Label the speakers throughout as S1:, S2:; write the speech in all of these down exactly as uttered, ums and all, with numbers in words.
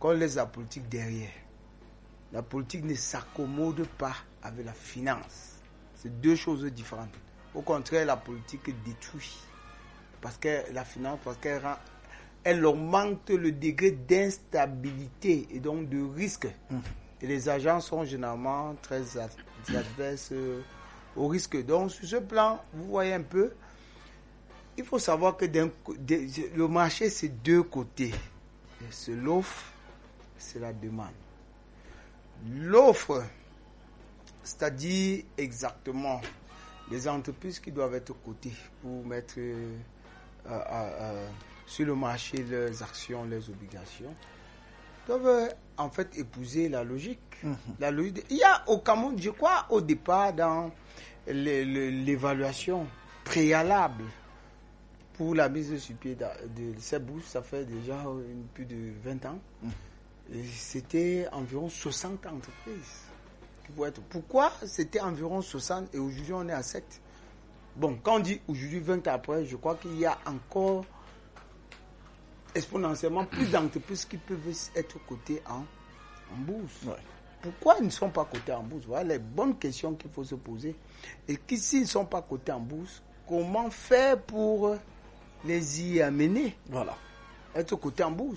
S1: qu'on laisse la politique derrière. La politique ne s'accommode pas avec la finance. C'est deux choses différentes. Au contraire, la politique détruit. Parce que la finance, parce qu'elle rend, elle augmente le degré d'instabilité et donc de risque. Mmh. Et les agents sont généralement très adverses euh, au risque. Donc, sur ce plan, vous voyez un peu, il faut savoir que d'un, de, le marché, c'est deux côtés. C'est l'offre, c'est la demande. L'offre, c'est-à-dire exactement les entreprises qui doivent être cotées pour mettre euh, euh, euh, sur le marché leurs actions, leurs obligations, doivent en fait épouser la logique. Mmh. La logique. Il y a au Cameroun, je crois, au départ, dans les, les, l'évaluation préalable pour la mise sur pied de, de ces bourses, ça fait déjà une, plus de vingt ans. Mmh. Et c'était environ soixante entreprises. Être. Pourquoi c'était environ soixante et aujourd'hui on est à sept? Bon, quand on dit aujourd'hui vingt ans après, je crois qu'il y a encore exponentiellement plus d'entreprises qui peuvent être cotées en, en bourse. Ouais. Pourquoi ils ne sont pas cotés en bourse? Voilà les bonnes questions qu'il faut se poser. Et qui, s'ils ne sont pas cotés en bourse, comment faire pour les y amener? Voilà. Être cotés en bourse.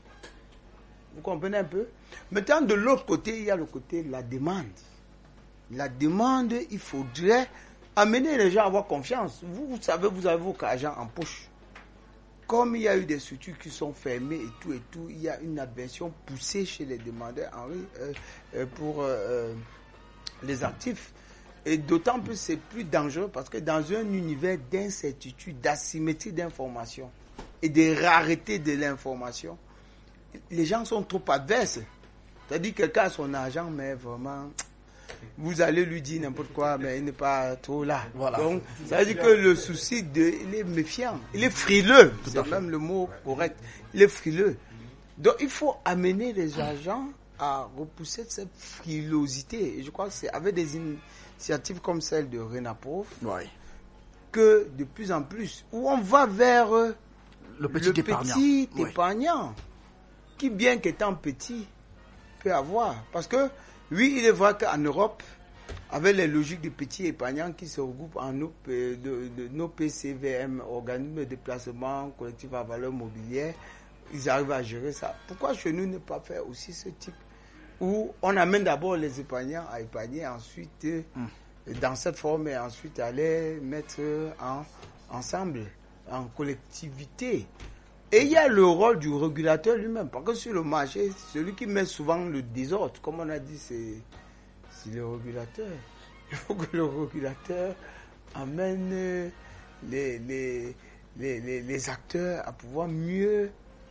S1: Vous comprenez un peu? Maintenant, de l'autre côté, il y a le côté de la demande. La demande, il faudrait amener les gens à avoir confiance. Vous, vous savez, vous avez vos argent en poche. Comme il y a eu des structures qui sont fermées et tout et tout, il y a une aversion poussée chez les demandeurs en, euh, euh, pour euh, les actifs. Et d'autant plus, c'est plus dangereux parce que dans un univers d'incertitude, d'asymétrie d'information et de rareté de l'information, les gens sont trop adverses. C'est-à-dire que quelqu'un a son argent, mais vraiment, vous allez lui dire n'importe quoi, mais il n'est pas trop là. Voilà. Donc, ça veut dire que le souci, de, il est méfiant, il est frileux. Tout c'est même le mot correct. Il est frileux. Donc, il faut amener les agents à repousser cette frilosité. Et je crois que c'est avec des initiatives comme celle de Renaprof ouais. que de plus en plus, où on va vers le petit le épargnant. Petit ouais. épargnant. Qui, bien qu'étant petit, peut avoir. Parce que, oui, il est vrai qu'en Europe, avec les logiques de petits épargnants qui se regroupent en nos, de, de, de, nos P C V M, organismes de placement collectif à valeur mobilière, ils arrivent à gérer ça. Pourquoi chez nous ne pas faire aussi ce type où on amène d'abord les épargnants à épargner, ensuite, mm. dans cette forme, et ensuite aller mettre en, ensemble, en collectivité. Et il y a le rôle du régulateur lui-même, parce que sur le marché, celui qui met souvent le désordre, comme on a dit, c'est, c'est le régulateur. Il faut que le régulateur amène les, les, les, les, les acteurs à pouvoir mieux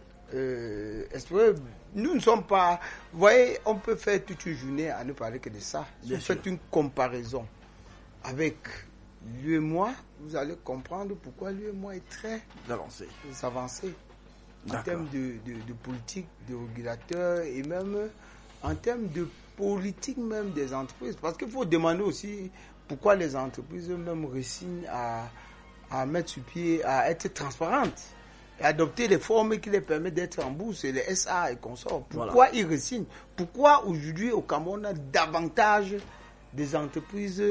S1: euh, explorer. Nous ne sommes pas... Vous voyez, on peut faire toute une journée à ne parler que de ça. Si vous faites une comparaison avec l'U E M O A, vous allez comprendre pourquoi l'U E M O A est très avancé. avancé. En D'accord. termes de, de, de politique, de régulateur et même en termes de politique même des entreprises. Parce qu'il faut demander aussi pourquoi les entreprises eux-mêmes résignent à, à mettre sur pied, à être transparentes et adopter les formes qui les permettent d'être en bourse, et les S A et consorts. Pourquoi voilà. ils résignent? Pourquoi aujourd'hui au Cameroun on a davantage des entreprises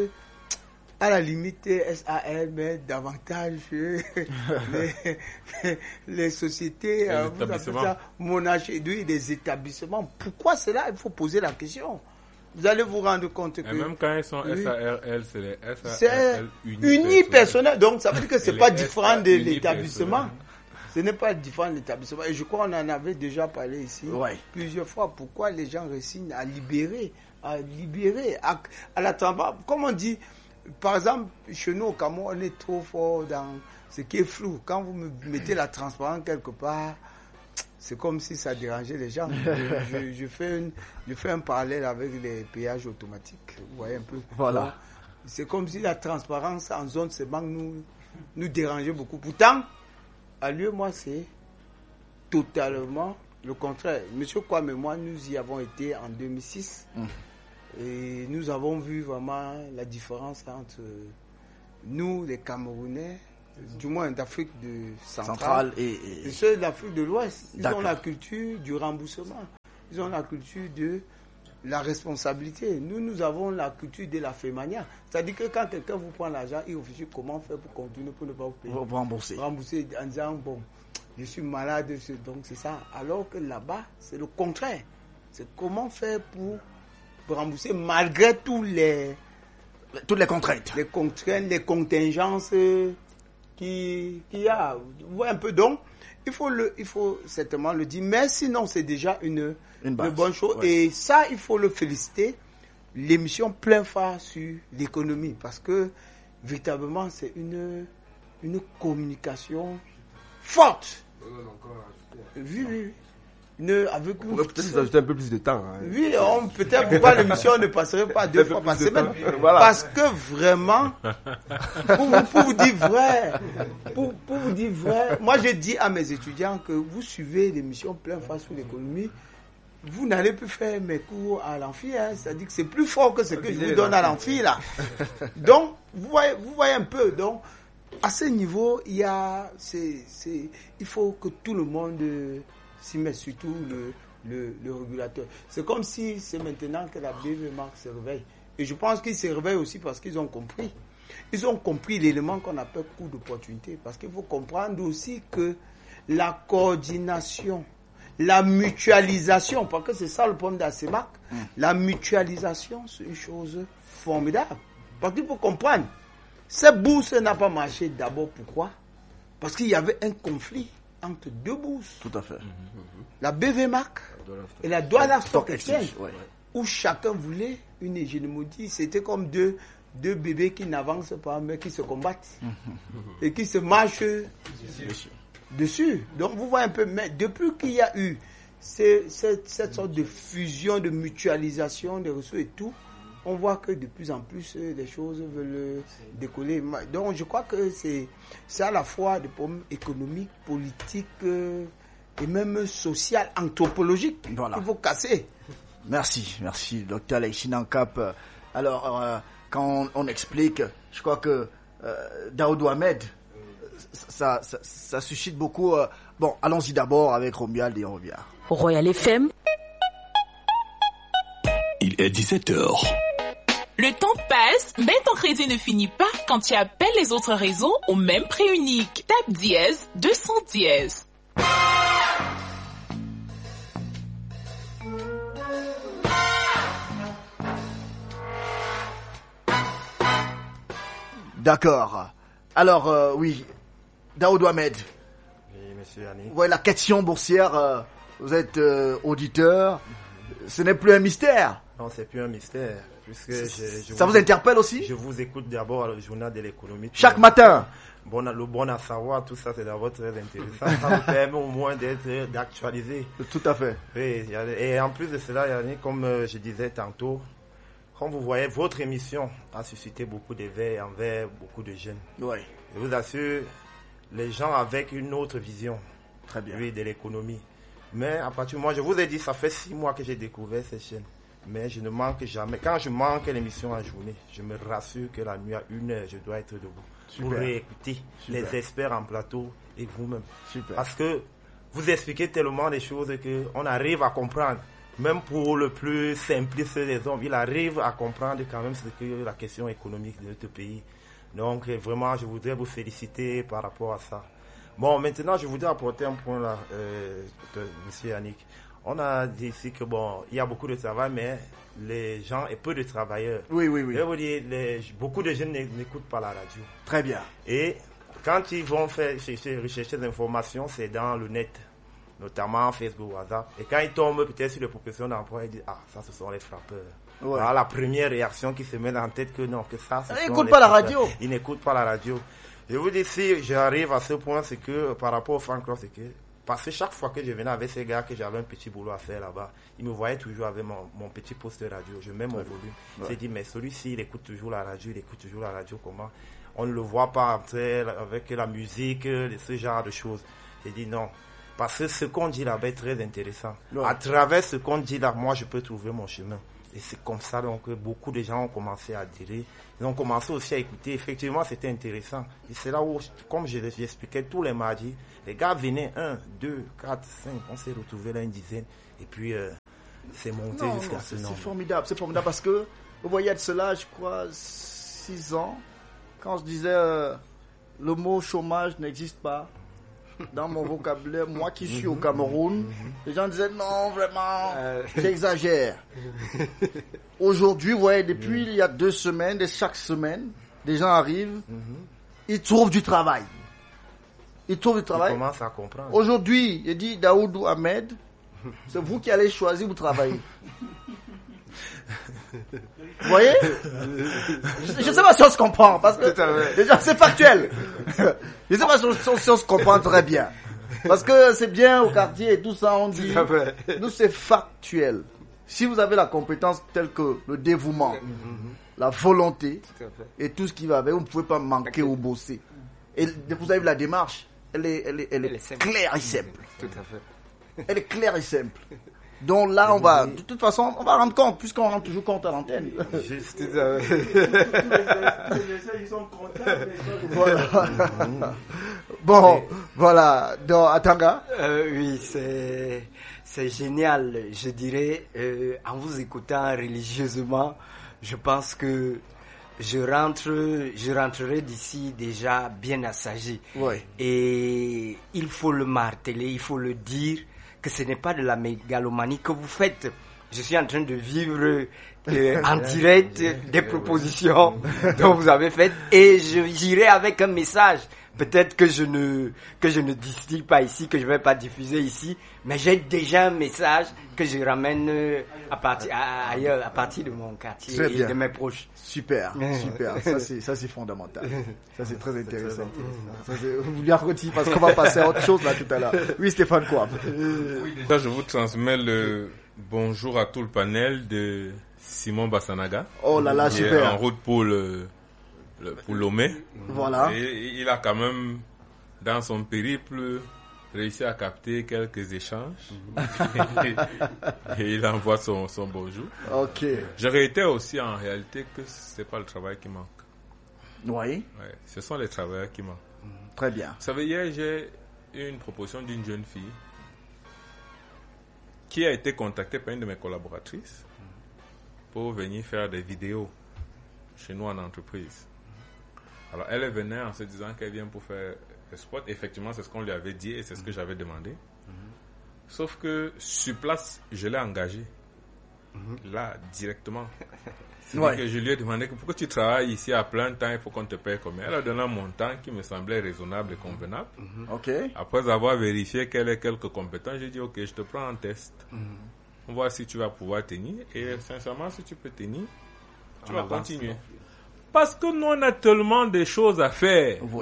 S1: à la limite S A L, mais davantage les, les, les sociétés, les euh, vous appelez ça, monarchie, des établissements. Pourquoi cela? Il faut poser la question. Vous allez vous rendre compte que...
S2: Et même quand ils sont oui, S A R L, c'est les S A R L
S1: unipersonnels. Donc ça veut dire que ce n'est pas différent de l'établissement. Ce n'est pas différent de l'établissement. Et je crois qu'on en avait déjà parlé ici ouais. plusieurs fois. Pourquoi les gens résignent à libérer, à libérer, à, à la transparence. Comme on dit... Par exemple, chez nous au Cameroun, on est trop fort dans ce qui est flou. Quand vous me mettez la transparence quelque part, c'est comme si ça dérangeait les gens. je, je, je, fais une, je fais un parallèle avec les péages automatiques. Vous voyez un peu.
S3: Voilà.
S1: Donc, c'est comme si la transparence en zone sémanque nous, nous dérangeait beaucoup. Pourtant, à l'U E M O A, c'est totalement le contraire. Monsieur Kwame et moi, nous y avons été en deux mille six. Mmh. Et nous avons vu vraiment la différence entre nous, les Camerounais, du moins d'Afrique de centrale, centrale et, et... et ceux d'Afrique de l'Ouest. Ils D'accord. ont la culture du remboursement. ils ont la culture de la responsabilité. Nous, nous avons la culture de la fémania. C'est-à-dire que quand quelqu'un vous prend l'argent, il réfléchit comment faire pour continuer, pour ne pas vous payer.
S3: Vous rembourser.
S1: Rembourser en disant, bon, je suis malade, donc c'est ça. Alors que là-bas, c'est le contraire. C'est comment faire pour, pour rembourser malgré tous les...
S3: Toutes les contraintes.
S1: Les contraintes, les contingences qu'il qui y a. Vous voyez un peu, donc, il faut, le, il faut certainement le dire, mais sinon, c'est déjà une, une, une bonne chose. Ouais. Et ça, il faut le féliciter. L'émission plein phare sur l'économie, parce que, véritablement, c'est une, une communication forte. Oui, oui, oui. Ne, avec
S4: on pourrait peut-être ajouter un peu plus de temps. Hein.
S1: Oui, on, peut-être pourquoi l'émission ne passerait pas deux fois par semaine. Voilà. Parce que vraiment, pour vous, pour vous dire vrai, pour, pour vous dire vrai, moi je dis à mes étudiants que vous suivez l'émission plein phare sur l'économie, vous n'allez plus faire mes cours à l'amphi, hein, c'est-à-dire que c'est plus fort que ce que je vous donne à l'amphi là. Donc, vous voyez, vous voyez un peu, donc, à ce niveau, il y a, c'est, c'est, il faut que tout le monde s'y mette, surtout le, le, le régulateur. C'est comme si c'est maintenant que la B V M A C se réveille. Et je pense qu'ils se réveillent aussi parce qu'ils ont compris. Ils ont compris l'élément qu'on appelle coût d'opportunité. Parce qu'il faut comprendre aussi que la coordination, la mutualisation, parce que c'est ça le problème d'ASEMAC, mmh. la mutualisation, c'est une chose formidable. Parce qu'il faut comprendre, cette bourse n'a pas marché d'abord. Pourquoi? Parce qu'il y avait un conflit entre deux bourses.
S3: Tout à fait.
S1: La B V M A C et la Douala Stock Exchange, ouais. où chacun voulait une hégémonie. C'était comme deux, deux bébés qui n'avancent pas, mais qui se combattent et qui se marchent dessus. dessus. Donc vous voyez un peu, mais depuis qu'il y a eu cette, cette, cette sorte de fusion, de mutualisation des ressources et tout, on voit que de plus en plus les choses veulent décoller. Donc je crois que c'est, c'est à la fois des problèmes économiques, politiques euh, et même social, anthropologiques voilà. qu'il faut casser.
S3: Merci, merci, docteur Alexis Nankap. Alors, euh, quand on, on explique, je crois que euh, Daoud Ahmed, ça, ça, ça suscite beaucoup. Euh, bon, allons-y d'abord avec Romuald et on revient.
S5: Royal F M.
S6: Il est dix-sept heures.
S5: Le temps passe, mais ton crédit ne finit pas quand tu appelles les autres réseaux au même prix unique. Tape dièse deux cents dièse.
S3: D'accord. Alors, euh, oui, Daoud Ahmed.
S4: Oui, monsieur Yannick.
S3: Vous voyez la question boursière, euh, vous êtes euh, auditeur, ce n'est plus un mystère.
S4: Non, c'est plus un mystère. Puisque je, je
S3: ça vous, vous interpelle aussi?
S4: Je vous écoute d'abord le journal de l'économie.
S3: Chaque matin.
S4: Bon, le bon à savoir, tout ça, c'est d'abord très intéressant. Ça vous permet au moins d'être, d'actualiser.
S3: Tout à fait.
S4: Oui, et en plus de cela, Yannick, comme je disais tantôt, comme vous voyez, votre émission a suscité beaucoup d'éveil envers beaucoup de jeunes.
S3: Oui.
S4: Je vous assure, les gens avec une autre vision.
S3: Très bien.
S4: Oui, de l'économie. Mais à partir de moi, je vous ai dit, ça fait six mois que j'ai découvert ces chaînes. Mais je ne manque jamais. Quand je manque l'émission en journée, je me rassure que la nuit à une heure, je dois être debout. Super. Pour réécouter Super. Les experts en plateau et vous-même. Super. Parce que vous expliquez tellement des choses qu'on arrive à comprendre. Même pour le plus simpliste des hommes, il arrive à comprendre quand même ce que la question économique de notre pays. Donc vraiment, je voudrais vous féliciter par rapport à ça. Bon, maintenant, je voudrais apporter un point là, euh, de M. Yannick. On a dit ici que bon, il y a beaucoup de travail, mais les gens et peu de travailleurs.
S3: Oui, oui, oui.
S4: Je veux dire, les, beaucoup de jeunes n'écoutent pas la radio.
S3: Très bien.
S4: Et quand ils vont faire chercher, rechercher des informations, c'est dans le net, notamment Facebook, WhatsApp. Et quand ils tombent peut-être sur les propositions d'emploi, ils disent ah, ça, ce sont les frappeurs. Ouais. Voilà la première réaction qui se met dans la tête que non, que ça, ce
S3: ils n'écoutent pas la radio.
S4: Ils n'écoutent pas la radio. Je vous dis, si j'arrive à ce point, c'est que par rapport au fan club, c'est que parce que chaque fois que je venais avec ces gars, que j'avais un petit boulot à faire là-bas, ils me voyaient toujours avec mon, mon petit poste de radio. Je mets mon ouais. volume. Ouais. J'ai dit, mais celui-ci, il écoute toujours la radio, il écoute toujours la radio, comment? On ne le voit pas entrer avec la musique, ce genre de choses. J'ai dit non. Parce que ce qu'on dit là-bas est très intéressant. Ouais. À travers ce qu'on dit là, moi, je peux trouver mon chemin. Et c'est comme ça donc, que beaucoup de gens ont commencé à adhérer. Ils ont commencé aussi à écouter. Effectivement, c'était intéressant. Et c'est là où, comme je l'expliquais tous les mardis, les gars venaient un, deux, quatre, cinq. On s'est retrouvés là une dizaine. Et puis, euh, c'est monté
S3: Non,
S4: jusqu'à
S3: non,
S4: ce
S3: c'est,
S4: nombre.
S3: c'est formidable, c'est formidable parce que vous voyez de cela, je crois, six ans, quand je disais euh, le mot chômage n'existe pas dans mon vocabulaire, moi qui suis au Cameroun, les gens disaient non, vraiment, j'exagère. Aujourd'hui, vous voyez, depuis il y a deux semaines, chaque semaine, des gens arrivent, ils trouvent du travail. Ils trouvent du travail.
S4: Ils commencent à comprendre.
S3: Aujourd'hui, il dit Daoudou Ahmed, c'est vous qui allez choisir vous travailler. Vous voyez? Je ne sais pas si on se comprend, parce que déjà c'est factuel. Je ne sais pas si on, si on se comprend très bien. Parce que c'est bien au quartier et tout ça, on dit. Nous, c'est factuel. Si vous avez la compétence telle que le dévouement, la volonté et tout ce qui va avec, vous ne pouvez pas manquer ou bosser. Et vous avez vu la démarche, elle est, elle est, elle est, elle est claire et simple.
S7: Tout à fait.
S3: Elle est claire et simple. Donc là, on va, de toute façon, on va rendre compte, puisqu'on rend toujours compte à l'antenne.
S7: Juste ça.
S3: Voilà. Bon, voilà. Donc, Atanga.
S7: Euh, oui, c'est, c'est génial. Je dirais, euh, en vous écoutant religieusement, je pense que je rentre, je rentrerai d'ici déjà bien assagi.
S3: Oui.
S7: Et il faut le marteler, il faut le dire, que ce n'est pas de la mégalomanie que vous faites. Je suis en train de vivre euh, en direct des propositions dont vous avez faites et je j'irai avec un message. Peut-être que je ne que je ne distille pas ici, que je vais pas diffuser ici, mais j'ai déjà un message que je ramène à partir à, ailleurs, à partir de mon quartier
S3: Très
S7: et
S3: bien.
S7: de mes proches.
S3: Super, super. Ça c'est ça c'est fondamental. Ça c'est très intéressant. Ça, c'est, vous lui retirer parce qu'on va passer à autre chose là tout à l'heure. Oui, Stéphane Kouab.
S2: Oui, déjà je vous transmets le bonjour à tout le panel de Simon Bassanaga.
S3: Oh là là,
S2: qui est
S3: super.
S2: en route pour le, le pour Lomé.
S3: Voilà.
S2: Et il a quand même dans son périple réussi à capter quelques échanges. Et il envoie son, son bonjour.
S3: Ok.
S2: Je réitère aussi en réalité que c'est pas le travail qui manque.
S3: Oui.
S2: Ouais, ce sont les travailleurs qui manquent.
S3: Très bien.
S2: Vous savez, hier j'ai eu une proposition d'une jeune fille qui a été contactée par une de mes collaboratrices pour venir faire des vidéos chez nous en entreprise. Alors elle venait en se disant qu'elle vient pour faire le spot. Effectivement, c'est ce qu'on lui avait dit et c'est ce que j'avais demandé. Mm-hmm. Sauf que sur place, je l'ai engagée. Mm-hmm. Là, directement. C'est-à-dire ouais. que je lui ai demandé que pourquoi tu travailles ici à plein temps, il faut qu'on te paye combien. Elle a donné un montant qui me semblait raisonnable et convenable.
S3: Mm-hmm. Okay.
S2: Après avoir vérifié qu'elle ait quelques compétences, j'ai dit ok, je te prends en test. Mm-hmm. On voit si tu vas pouvoir tenir. Et sincèrement, si tu peux tenir, tu on vas continuer. Parce que nous, on a tellement de choses à faire.
S3: Oui.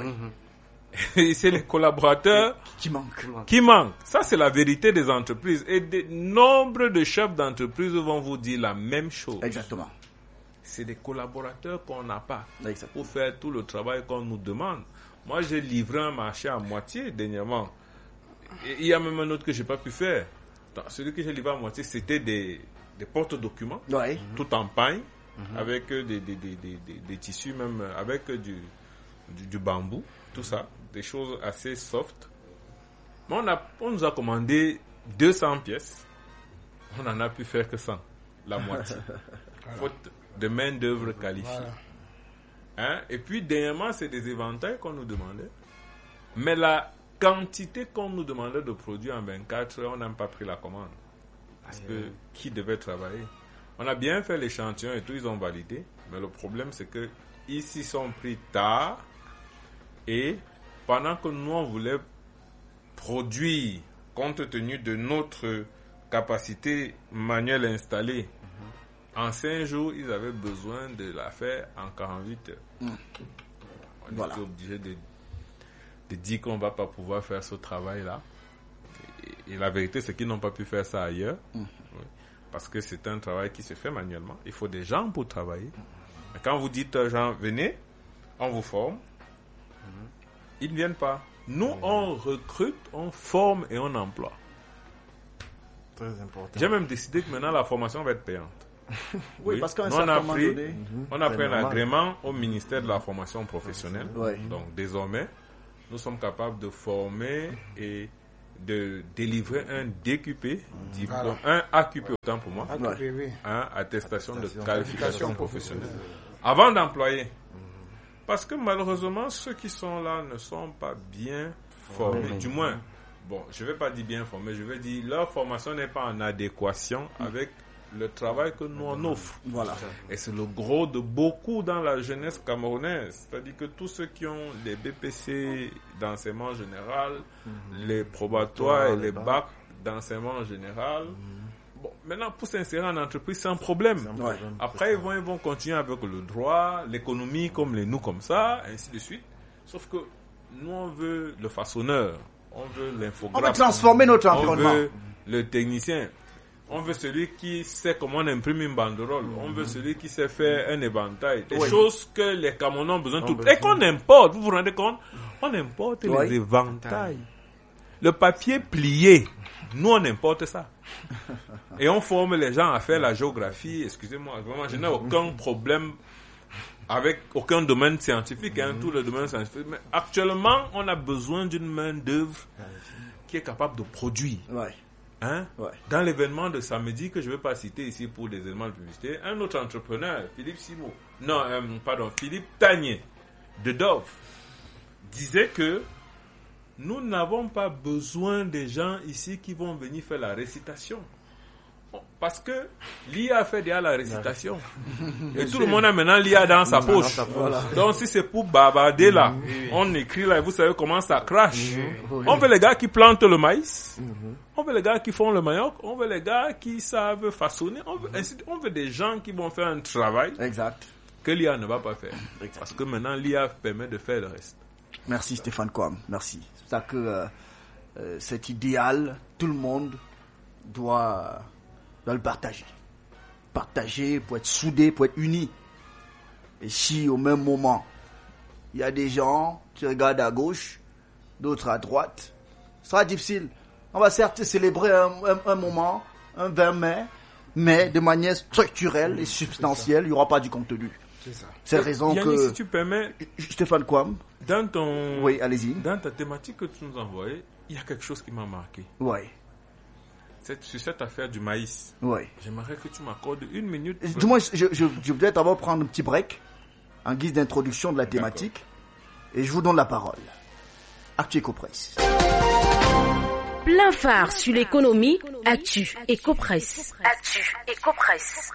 S2: Et c'est les collaborateurs
S3: qui manquent.
S2: Qui manquent. Ça, c'est la vérité des entreprises. Et de nombre de chefs d'entreprise vont vous dire la même chose.
S3: Exactement.
S2: C'est des collaborateurs qu'on n'a pas.
S3: Exactement.
S2: Pour faire tout le travail qu'on nous demande. Moi, j'ai livré un marché à moitié dernièrement. Et il y a même un autre que je n'ai pas pu faire. Donc, celui que j'ai livré à moitié, c'était des, des porte-documents.
S3: Ouais.
S2: Tout en paille. Mm-hmm. Avec des, des, des, des, des, des tissus, même avec du, du, du bambou, tout ça, des choses assez soft. Mais on, a, on nous a commandé deux cents pièces, on n'en a pu faire que cent, la moitié. Faute de main d'œuvre qualifiée. Voilà. Hein? Et puis, dernièrement, c'est des éventails qu'on nous demandait. Mais la quantité qu'on nous demandait de produire en vingt-quatre heures, on n'a pas pris la commande. Parce que qui devait travailler? On a bien fait l'échantillon et tout, ils ont validé. Mais le problème, c'est que ici sont pris tard. Et pendant que nous, on voulait produire, compte tenu de notre capacité manuelle installée, mm-hmm. en cinq jours, ils avaient besoin de la faire en quarante-huit heures. Mm. On voilà. était obligé de, de dire qu'on ne va pas pouvoir faire ce travail-là. Et, et la vérité, c'est qu'ils n'ont pas pu faire ça ailleurs. Mm. Oui. Parce que c'est un travail qui se fait manuellement. Il faut des gens pour travailler. Mais quand vous dites aux gens, venez, on vous forme, mm-hmm. ils ne viennent pas. Nous, mm-hmm. on recrute, on forme et on emploie.
S4: Très important.
S2: J'ai même décidé que maintenant, la formation va être payante.
S3: oui, oui, parce qu'on
S2: Nous, on a pris,
S3: donné,
S2: mm-hmm. on a pris un agrément au ministère de la formation professionnelle.
S3: Ouais.
S2: Donc, désormais, nous sommes capables de former et de délivrer un D Q P, diplôme, un A Q P autant pour moi,
S1: Ouais. Oui, oui.
S2: hein, attestation de qualification professionnelle, avant d'employer. Parce que malheureusement, ceux qui sont là ne sont pas bien formés. Du moins, bon, je ne vais pas dire bien formés, je vais dire leur formation n'est pas en adéquation avec le travail que nous on offre.
S3: Voilà.
S2: Et c'est le gros de beaucoup dans la jeunesse camerounaise. C'est-à-dire que tous ceux qui ont les B P C d'enseignement général, mm-hmm. les probatoires et les bacs d'enseignement général, mm-hmm. bon, maintenant pour s'insérer en entreprise, c'est un problème. C'est un problème. Ouais. Après, ils vont, ils vont continuer avec le droit, l'économie comme les nous comme ça, ainsi de suite. Sauf que nous, on veut le façonneur, on veut l'infographe.
S3: On veut transformer notre environnement.
S2: On veut le technicien. On veut celui qui sait comment on imprime une banderole. Mmh. On veut celui qui sait faire un éventail. Des oui. choses que les Camerounais ont besoin de tout. Et qu'on importe, vous vous rendez compte? On importe oui. les éventails. Le papier plié, nous on importe ça. Et on forme les gens à faire la géographie. Excusez-moi, vraiment, je n'ai aucun problème avec aucun domaine scientifique, hein, mmh. tout le domaine scientifique. Mais actuellement, on a besoin d'une main d'œuvre qui est capable de produire. Ouais. Hein? Ouais. Dans l'événement de samedi que je ne vais pas citer ici pour des éléments de publicité, un autre entrepreneur, Philippe Simo, non, euh, pardon, Philippe Tagné de Dove, disait que nous n'avons pas besoin des gens ici qui vont venir faire la récitation. Parce que l'I A fait déjà la récitation. Et tout le monde a maintenant l'I A dans sa poche. Voilà. Donc si c'est pour bavarder là, mmh, oui. on écrit là et vous savez comment ça crache. Mmh, oui. On veut les gars qui plantent le maïs. Mmh. On veut les gars qui font le manioc. On veut les gars qui savent façonner. On veut, ainsi, on veut des gens qui vont faire un travail exact. Que l'I A ne va pas faire. Exact. Parce que maintenant l'I A permet de faire le reste.
S3: Merci Stéphane Kouam. Merci. C'est ça que euh, euh, cet idéal, tout le monde doit... doit le partager. Partager pour être soudé, pour être uni. Et si au même moment, il y a des gens qui regardent à gauche, d'autres à droite, ce sera difficile. On va certes célébrer un, un, un moment, un vingt mai, mais de manière structurelle et substantielle, il n'y aura pas du contenu. C'est ça. C'est la raison
S2: Yannick,
S3: que...
S2: si tu permets...
S3: Stéphane Kouam.
S2: Dans ton...
S3: Oui, allez-y.
S2: Dans ta thématique que tu nous as envoyée, il y a quelque chose qui m'a marqué.
S3: Oui.
S2: Cette, sur cette affaire du maïs,
S3: ouais.
S2: j'aimerais que tu m'accordes une minute.
S3: Du moins, je, je, je voudrais d'abord prendre un petit break en guise d'introduction de la thématique. D'accord. Et je vous donne la parole. Actu Ecopresse.
S8: Plein phare sur l'économie, Actu Ecopresse. Actu Ecopresse.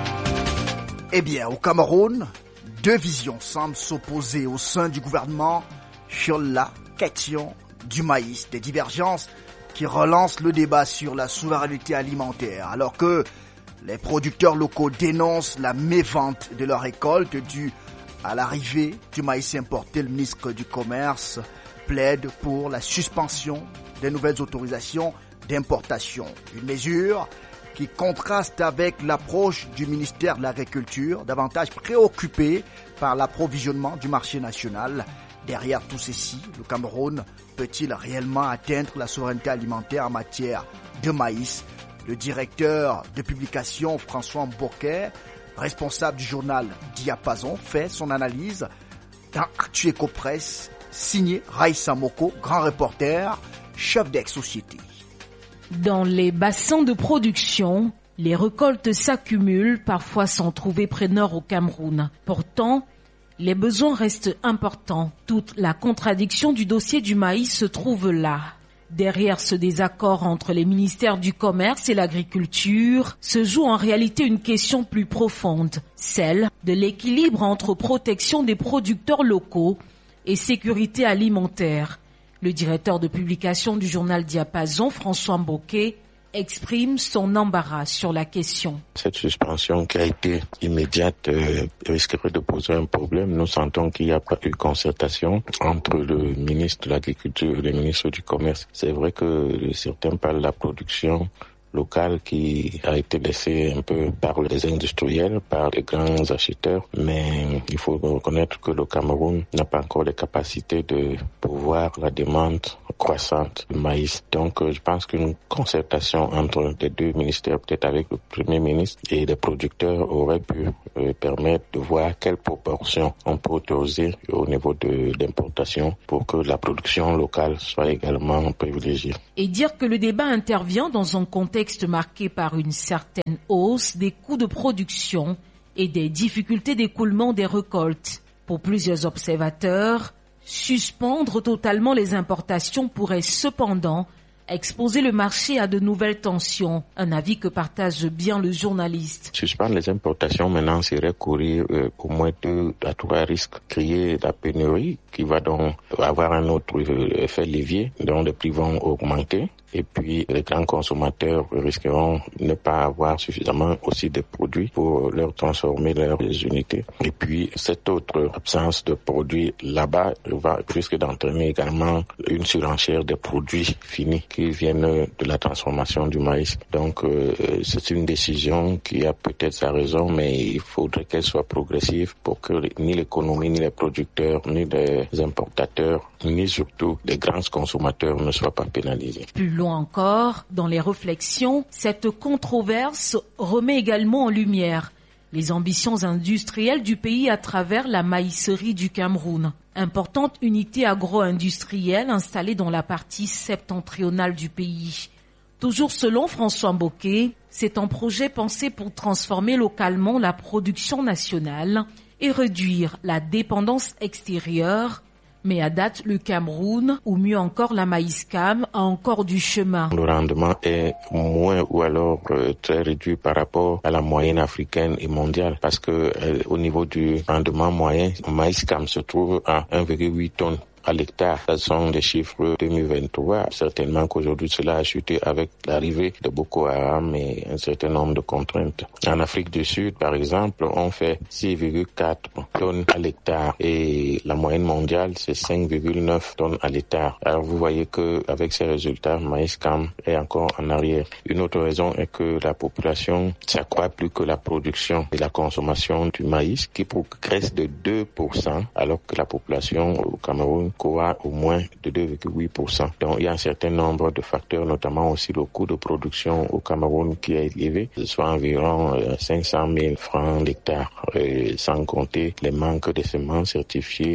S3: Eh bien, au Cameroun, deux visions semblent s'opposer au sein du gouvernement sur la question du maïs. Des divergences qui relance le débat sur la souveraineté alimentaire, alors que les producteurs locaux dénoncent la mévente de leur récolte due à l'arrivée du maïs importé. Le ministre du Commerce plaide pour la suspension des nouvelles autorisations d'importation. Une mesure qui contraste avec l'approche du ministère de l'Agriculture, davantage préoccupé par l'approvisionnement du marché national. Derrière tout ceci, le Cameroun peut-il réellement atteindre la souveraineté alimentaire en matière de maïs? Le directeur de publication François Mboké, responsable du journal Diapason, fait son analyse dans Actu Ecopresse, signé Raïssa Moko, grand reporter, chef d'ex-société.
S8: Dans les bassins de production, les récoltes s'accumulent, parfois sans trouver preneur au Cameroun. Pourtant, les besoins restent importants. Toute la contradiction du dossier du maïs se trouve là. Derrière ce désaccord entre les ministères du Commerce et l'Agriculture se joue en réalité une question plus profonde, celle de l'équilibre entre protection des producteurs locaux et sécurité alimentaire. Le directeur de publication du journal Diapason, François Mboké, exprime son embarras sur la question.
S9: Cette suspension qui a été immédiate euh, risquerait de poser un problème. Nous sentons qu'il n'y a pas eu concertation entre le ministre de l'Agriculture et le ministre du Commerce. C'est vrai que certains parlent de la production locale qui a été laissée un peu par les industriels, par les grands acheteurs, mais il faut reconnaître que le Cameroun n'a pas encore les capacités de pourvoir la demande croissante du maïs. Donc euh, je pense qu'une concertation entre les deux ministères, peut-être avec le Premier ministre et les producteurs, aurait pu euh, permettre de voir quelle proportion on peut autoriser au niveau de l'importation pour que la production locale soit également privilégiée.
S8: Et dire que le débat intervient dans un contexte marqué par une certaine hausse des coûts de production et des difficultés d'écoulement des récoltes. Pour plusieurs observateurs, suspendre totalement les importations pourrait cependant exposer le marché à de nouvelles tensions, un avis que partage bien le journaliste.
S9: Suspendre les importations maintenant serait courir euh, au moins deux à trois risques. Créer la pénurie qui va donc avoir un autre effet levier, dont les prix vont augmenter. Et puis, les grands consommateurs risqueront de ne pas avoir suffisamment aussi de produits pour leur transformer leurs unités. Et puis, cette autre absence de produits là-bas va risque d'entraîner également une surenchère des produits finis qui viennent de la transformation du maïs. Donc, euh, c'est une décision qui a peut-être sa raison, mais il faudrait qu'elle soit progressive pour que ni l'économie, ni les producteurs, ni les importateurs, ni surtout les grands consommateurs ne soient pas pénalisés.
S8: Plus loin encore, dans les réflexions, cette controverse remet également en lumière les ambitions industrielles du pays à travers la maïsserie du Cameroun. Importante unité agro-industrielle installée dans la partie septentrionale du pays. Toujours selon François Mboké, c'est un projet pensé pour transformer localement la production nationale et réduire la dépendance extérieure. Mais à date, le Cameroun, ou mieux encore la Maïscam, a encore du chemin.
S9: Le rendement est moins ou alors euh, très réduit par rapport à la moyenne africaine et mondiale, parce que euh, au niveau du rendement moyen, Maïscam se trouve à un virgule huit tonnes à l'hectare. Ce sont des chiffres deux mille vingt-trois. Certainement qu'aujourd'hui cela a chuté avec l'arrivée de Boko Haram et un certain nombre de contraintes. En Afrique du Sud, par exemple, on fait six virgule quatre tonnes à l'hectare et la moyenne mondiale c'est cinq virgule neuf tonnes à l'hectare. Alors vous voyez que avec ces résultats, Maïscam est encore en arrière. Une autre raison est que la population s'accroît plus que la production et la consommation du maïs qui progresse de deux pour cent alors que la population au Cameroun croît au moins de deux virgule huit pour cent. Donc il y a un certain nombre de facteurs, notamment aussi le coût de production au Cameroun qui est élevé, soit environ cinq cent mille francs l'hectare, sans compter les manques de semences certifiées